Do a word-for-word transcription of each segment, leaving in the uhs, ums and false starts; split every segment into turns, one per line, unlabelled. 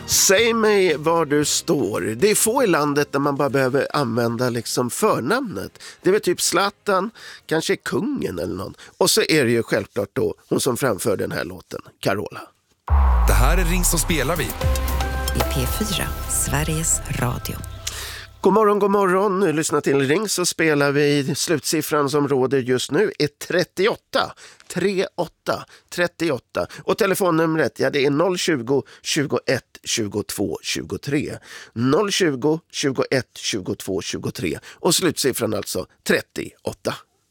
Säg mig var du står. Det är få i landet där man bara behöver använda liksom förnamnet. Det är väl typ Zlatan, kanske kungen eller någon. Och så är det ju självklart då hon som framför den här låten, Carola.
Det här är Ring så spelar vi.
I P fyra, Sveriges Radio.
God morgon, god morgon. Nu lyssnar till Ring så spelar vi. Slutsiffran som råder just nu är trettioåtta. trettioåtta, trettioåtta. Och telefonnumret, ja det är noll tjugo, tjugoett, tjugotvå, tjugotre. noll tjugo, tjugoett, tjugotvå, tjugotre. Och slutsiffran alltså trettioåtta.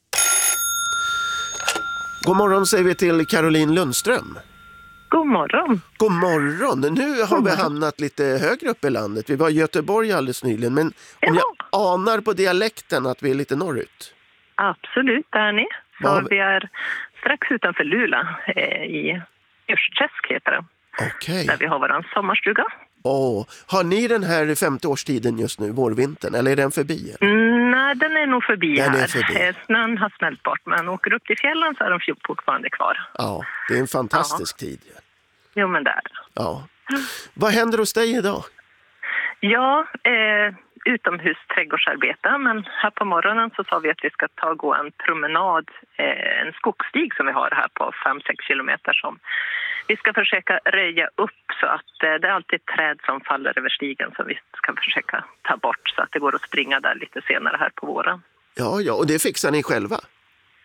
God morgon säger vi till Caroline Lundström.
God morgon.
God morgon. Nu har vi hamnat lite högre upp i landet. Vi var i Göteborg alldeles nyligen. Men om jag anar på dialekten att vi är lite norrut.
Absolut, där är ni. Så
Var vi?
vi är strax utanför Lula eh, i Djursträsk heter det.
Okej.
Där vi har våran sommarstuga.
Åh, har ni den här femte årstiden just nu, vårvintern? Eller är den förbi?
Mm, nej, den är nog förbi
Den är
här.
förbi.
Eh, Snön har smält bort, men åker upp till fjällen så är de fortfarande kvar.
Ja, det är en fantastisk tid.
Jo, men där.
Ja. Vad händer hos dig idag?
Ja, eh, utomhus trädgårdsarbete, men här på morgonen så sa vi att vi ska ta och gå en promenad, eh, en skogsstig som vi har här på fem sex kilometer som vi ska försöka röja upp så att eh, det är alltid träd som faller över stigen som vi ska försöka ta bort så att det går att springa där lite senare här på våren.
Ja, ja, och det fixar ni själva?